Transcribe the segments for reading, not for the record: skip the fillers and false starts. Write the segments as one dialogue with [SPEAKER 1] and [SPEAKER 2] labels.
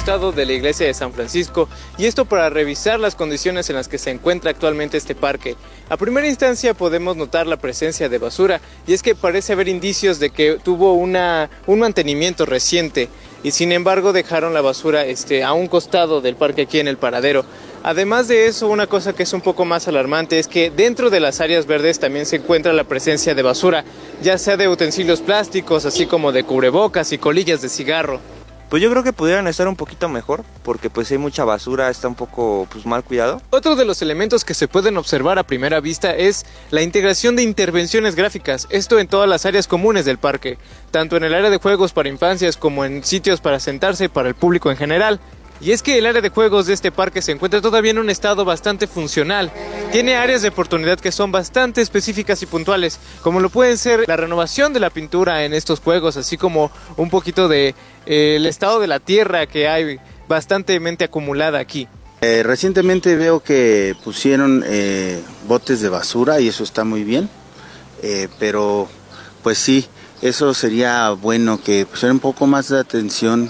[SPEAKER 1] costado de la iglesia de San Francisco, y esto para revisar las condiciones en las que se encuentra actualmente este parque. A primera instancia podemos notar la presencia de basura, y es que parece haber indicios de que tuvo un mantenimiento reciente, y sin embargo dejaron la basura a un costado del parque aquí en el paradero. Además de eso, una cosa que es un poco más alarmante es que dentro de las áreas verdes también se encuentra la presencia de basura, ya sea de utensilios plásticos, así como de cubrebocas y colillas de cigarro.
[SPEAKER 2] Pues yo creo que pudieran estar un poquito mejor, porque pues hay mucha basura, está un poco mal cuidado.
[SPEAKER 1] Otro de los elementos que se pueden observar a primera vista es la integración de intervenciones gráficas, esto en todas las áreas comunes del parque, tanto en el área de juegos para infancias como en sitios para sentarse para el público en general. Y es que el área de juegos de este parque se encuentra todavía en un estado bastante funcional. Tiene áreas de oportunidad que son bastante específicas y puntuales, como lo pueden ser la renovación de la pintura en estos juegos, así como un poquito de el estado de la tierra que hay bastantemente acumulada aquí.
[SPEAKER 3] Recientemente veo que pusieron botes de basura y eso está muy bien, pero pues sí, eso sería bueno que pusieran un poco más de atención,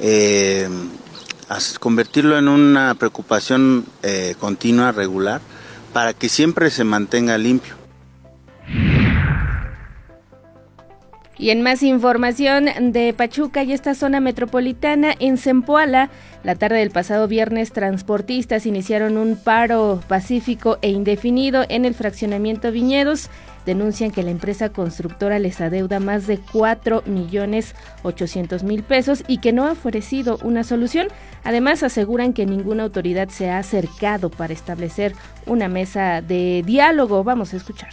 [SPEAKER 3] a convertirlo en una preocupación continua, regular, para que siempre se mantenga limpio.
[SPEAKER 4] Y en más información de Pachuca y esta zona metropolitana, en Zempoala, la tarde del pasado viernes, transportistas iniciaron un paro pacífico e indefinido en el fraccionamiento Viñedos. Denuncian que la empresa constructora les adeuda más de 4.800.000 pesos y que no ha ofrecido una solución. Además, aseguran que ninguna autoridad se ha acercado para establecer una mesa de diálogo. Vamos a escuchar.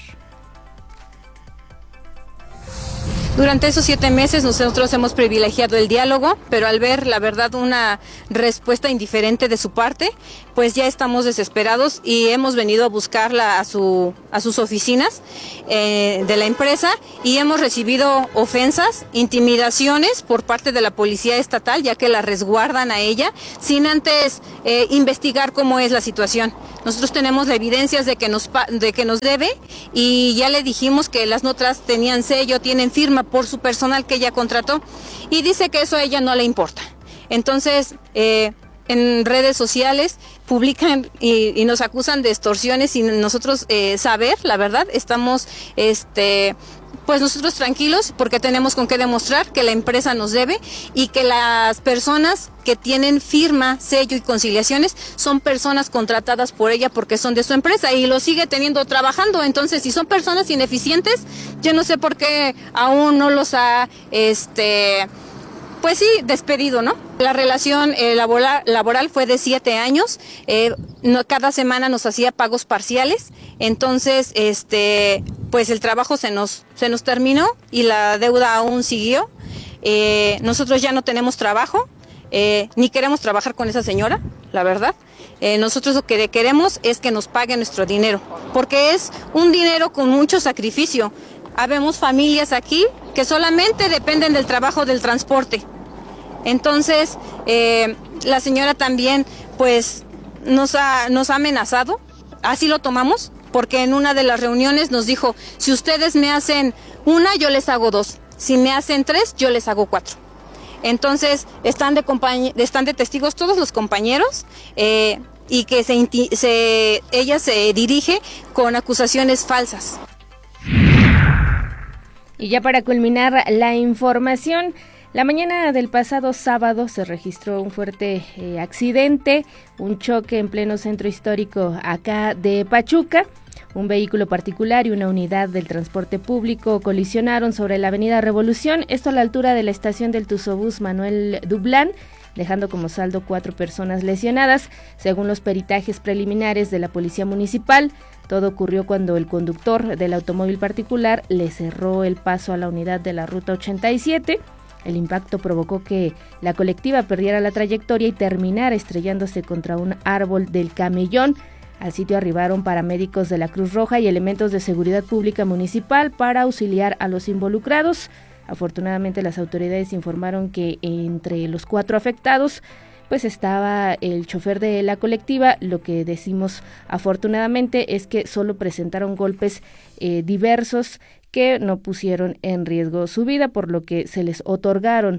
[SPEAKER 5] Durante esos 7 meses nosotros hemos privilegiado el diálogo, pero al ver, la verdad, una respuesta indiferente de su parte, pues ya estamos desesperados y hemos venido a buscarla a sus oficinas de la empresa y hemos recibido ofensas, intimidaciones por parte de la policía estatal, ya que la resguardan a ella, sin antes investigar cómo es la situación. Nosotros tenemos evidencias de que nos debe y ya le dijimos que las notas tenían sello, tienen firma por su personal que ella contrató y dice que eso a ella no le importa. Entonces, en redes sociales publican y nos acusan de extorsiones sin nosotros saber, la verdad, estamos pues nosotros tranquilos porque tenemos con qué demostrar que la empresa nos debe y que las personas que tienen firma, sello y conciliaciones son personas contratadas por ella porque son de su empresa y lo sigue teniendo trabajando. Entonces, si son personas ineficientes, yo no sé por qué aún no los ha pues sí, despedido, ¿no? La relación laboral fue de 7 años, cada semana nos hacía pagos parciales, entonces, pues el trabajo se nos terminó y la deuda aún siguió. Nosotros ya no tenemos trabajo, ni queremos trabajar con esa señora, la verdad. Nosotros lo que queremos es que nos pague nuestro dinero, porque es un dinero con mucho sacrificio. Habemos familias aquí que solamente dependen del trabajo del transporte. Entonces, la señora también, pues, nos ha amenazado, así lo tomamos, porque en una de las reuniones nos dijo, si ustedes me hacen una, yo les hago 2, si me hacen 3, yo les hago 4. Entonces, están de testigos todos los compañeros, y que ella se dirige con acusaciones falsas.
[SPEAKER 4] Y ya para culminar la información, la mañana del pasado sábado se registró un fuerte accidente, un choque en pleno centro histórico acá de Pachuca. Un vehículo particular y una unidad del transporte público colisionaron sobre la avenida Revolución, esto a la altura de la estación del Tuzobús Manuel Dublán, dejando como saldo 4 personas lesionadas. Según los peritajes preliminares de la Policía Municipal, todo ocurrió cuando el conductor del automóvil particular le cerró el paso a la unidad de la Ruta 87. El impacto provocó que la colectiva perdiera la trayectoria y terminara estrellándose contra un árbol del Camellón. Al sitio arribaron paramédicos de la Cruz Roja y elementos de seguridad pública municipal para auxiliar a los involucrados. Afortunadamente, las autoridades informaron que entre los 4 afectados pues estaba el chofer de la colectiva. Lo que decimos afortunadamente es que solo presentaron golpes diversos que no pusieron en riesgo su vida, por lo que se les otorgaron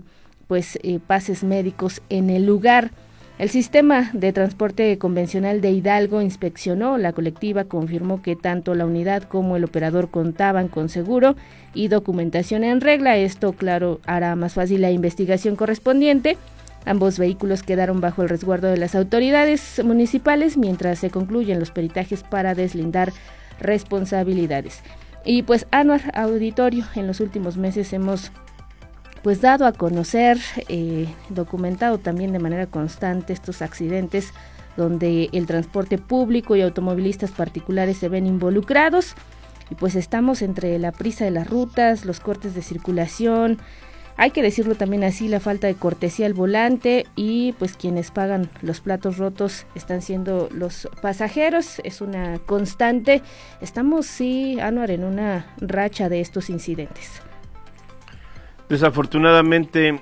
[SPEAKER 4] pases médicos en el lugar. El sistema de transporte convencional de Hidalgo inspeccionó la colectiva, confirmó que tanto la unidad como el operador contaban con seguro y documentación en regla. Esto, claro, hará más fácil la investigación correspondiente. Ambos vehículos quedaron bajo el resguardo de las autoridades municipales mientras se concluyen los peritajes para deslindar responsabilidades. Y pues, Anuar, auditorio, en los últimos meses hemos dado a conocer, documentado también de manera constante estos accidentes donde el transporte público y automovilistas particulares se ven involucrados, y pues estamos entre la prisa de las rutas, los cortes de circulación, hay que decirlo también así, la falta de cortesía al volante, y pues quienes pagan los platos rotos están siendo los pasajeros. Es una constante. Estamos, sí, Anuar, en una racha de estos incidentes.
[SPEAKER 6] Desafortunadamente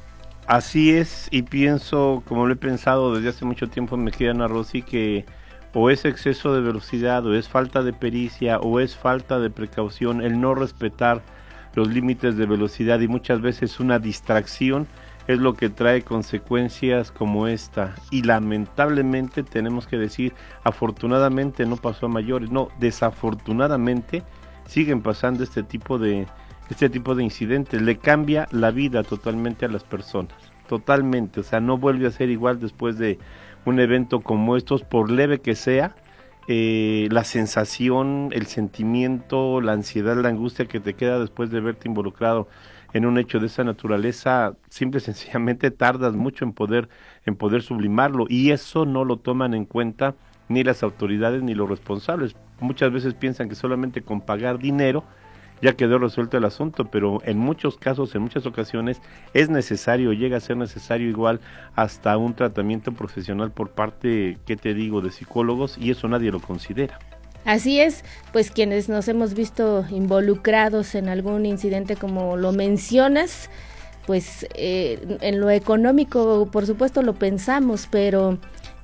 [SPEAKER 6] así es, y pienso, como lo he pensado desde hace mucho tiempo, me queda Ana Rosy, que o es exceso de velocidad, o es falta de pericia, o es falta de precaución, el no respetar los límites de velocidad, y muchas veces una distracción es lo que trae consecuencias como esta. Y lamentablemente tenemos que decir, afortunadamente no pasó a mayores, no, desafortunadamente siguen pasando este tipo de incidentes. Le cambia la vida totalmente a las personas, totalmente, o sea, no vuelve a ser igual después de un evento como estos, por leve que sea. La sensación, el sentimiento, la ansiedad, la angustia que te queda después de verte involucrado en un hecho de esa naturaleza, simple y sencillamente tardas mucho en poder sublimarlo, y eso no lo toman en cuenta ni las autoridades ni los responsables. Muchas veces piensan que solamente con pagar dinero ya quedó resuelto el asunto, pero en muchos casos, en muchas ocasiones, es necesario, llega a ser necesario igual hasta un tratamiento profesional por parte, ¿qué te digo?, de psicólogos, y eso nadie lo considera.
[SPEAKER 4] Así es, pues quienes nos hemos visto involucrados en algún incidente como lo mencionas, pues en lo económico, por supuesto, lo pensamos, pero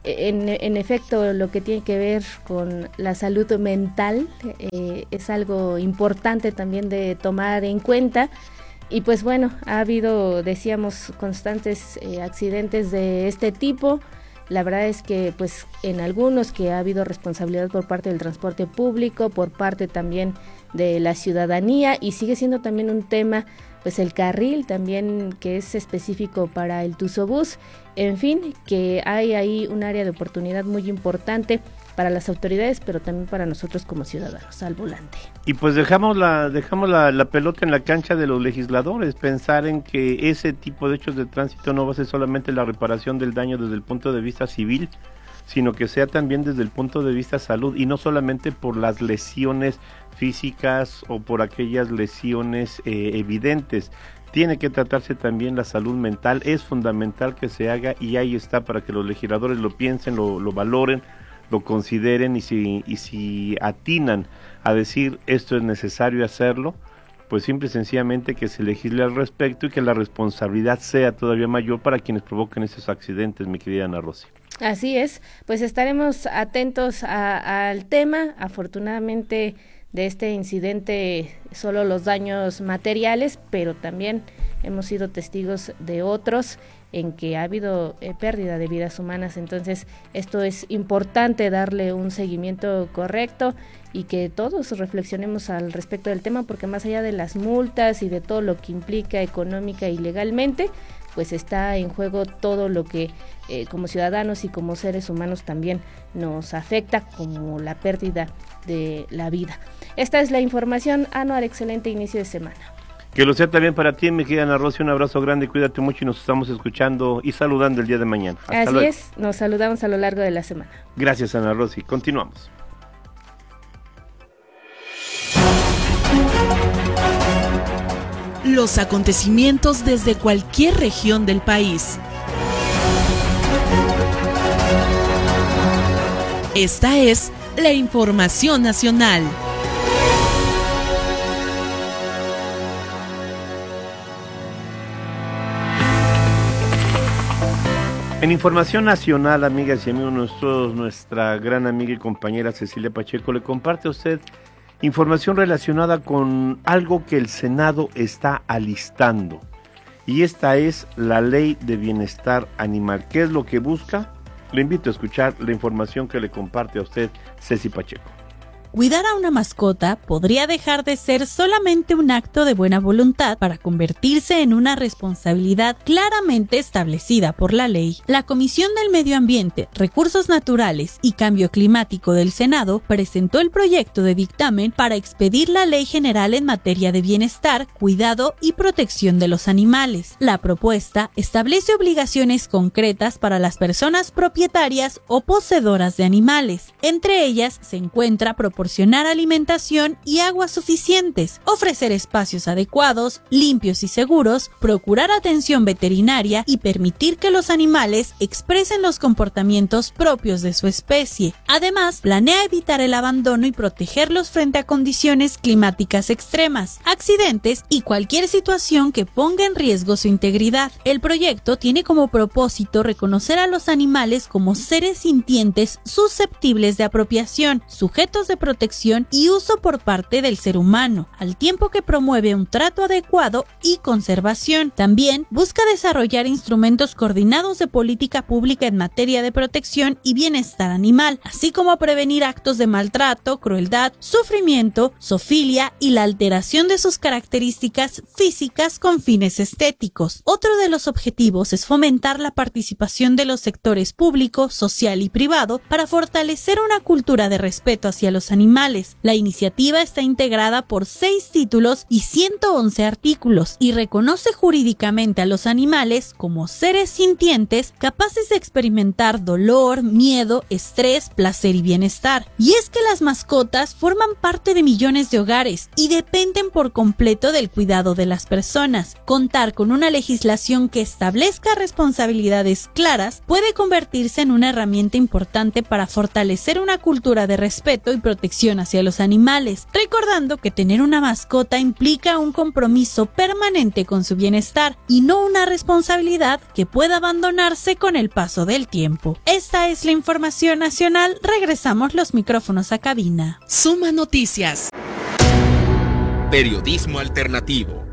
[SPEAKER 4] en efecto, lo que tiene que ver con la salud mental es algo importante también de tomar en cuenta. Y pues bueno, ha habido, decíamos, constantes accidentes de este tipo. La verdad es que pues en algunos que ha habido responsabilidad por parte del transporte público, por parte también de la ciudadanía, y sigue siendo también un tema pues el carril también, que es específico para el Tuzobús. En fin, que hay ahí un área de oportunidad muy importante para las autoridades, pero también para nosotros como ciudadanos al volante. Y
[SPEAKER 6] pues dejamos la pelota en la cancha de los legisladores, pensar en que ese tipo de hechos de tránsito no va a ser solamente la reparación del daño desde el punto de vista civil, sino que sea también desde el punto de vista salud, y no solamente por las lesiones físicas o por aquellas lesiones evidentes. Tiene que tratarse también la salud mental, es fundamental que se haga, y ahí está para que los legisladores lo piensen, lo valoren, lo consideren, y si atinan a decir esto es necesario hacerlo, pues simple y sencillamente que se legisle al respecto, y que la responsabilidad sea todavía mayor para quienes provocan esos accidentes, mi querida Ana Rosy.
[SPEAKER 4] Así es, pues estaremos atentos al tema. Afortunadamente de este incidente solo los daños materiales, pero también hemos sido testigos de otros en que ha habido pérdida de vidas humanas. Entonces esto es importante, darle un seguimiento correcto y que todos reflexionemos al respecto del tema, porque más allá de las multas y de todo lo que implica económica y legalmente, pues está en juego todo lo que como ciudadanos y como seres humanos también nos afecta, como la pérdida de la vida. Esta es la información. Anuar, excelente inicio de semana.
[SPEAKER 6] Que lo sea también para ti, mi querida Ana Rosy, un abrazo grande, cuídate mucho, y nos estamos escuchando y saludando el día de mañana. Hasta
[SPEAKER 4] Así
[SPEAKER 6] luego.
[SPEAKER 4] es, nos saludamos a lo largo de la semana.
[SPEAKER 6] Gracias, Ana Rosy, continuamos.
[SPEAKER 7] Los acontecimientos desde cualquier región del país. Esta es la información nacional.
[SPEAKER 6] En información nacional, amigas y amigos, nuestra gran amiga y compañera Cecilia Pacheco le comparte a usted información relacionada con algo que el Senado está alistando. y esta es la Ley de Bienestar Animal. ¿Qué es lo que busca? Le invito a escuchar la información que le comparte a usted Ceci Pacheco.
[SPEAKER 7] Cuidar a una mascota podría dejar de ser solamente un acto de buena voluntad para convertirse en una responsabilidad claramente establecida por la ley. La Comisión del Medio Ambiente, Recursos Naturales y Cambio Climático del Senado presentó el proyecto de dictamen para expedir la Ley General en materia de bienestar, cuidado y protección de los animales. La propuesta establece obligaciones concretas para las personas propietarias o poseedoras de animales. Entre ellas se encuentra proporcionar alimentación y agua suficientes, ofrecer espacios adecuados, limpios y seguros, procurar atención veterinaria y permitir que los animales expresen los comportamientos propios de su especie. Además, planea evitar el abandono y protegerlos frente a condiciones climáticas extremas, accidentes y cualquier situación que ponga en riesgo su integridad. El proyecto tiene como propósito reconocer a los animales como seres sintientes susceptibles de apropiación, sujetos de protección y uso por parte del ser humano, al tiempo que promueve un trato adecuado y conservación. También busca desarrollar instrumentos coordinados de política pública en materia de protección y bienestar animal, así como prevenir actos de maltrato, crueldad, sufrimiento, zoofilia y la alteración de sus características físicas con fines estéticos. Otro de los objetivos es fomentar la participación de los sectores público, social y privado para fortalecer una cultura de respeto hacia los animales. La iniciativa está integrada por 6 títulos y 111 artículos y reconoce jurídicamente a los animales como seres sintientes capaces de experimentar dolor, miedo, estrés, placer y bienestar. Y es que las mascotas forman parte de millones de hogares y dependen por completo del cuidado de las personas. Contar con una legislación que establezca responsabilidades claras puede convertirse en una herramienta importante para fortalecer una cultura de respeto y protección hacia los animales, recordando que tener una mascota implica un compromiso permanente con su bienestar y no una responsabilidad que pueda abandonarse con el paso del tiempo. Esta es la información nacional. Regresamos los micrófonos a cabina.
[SPEAKER 8] Suma Noticias.
[SPEAKER 9] Periodismo alternativo.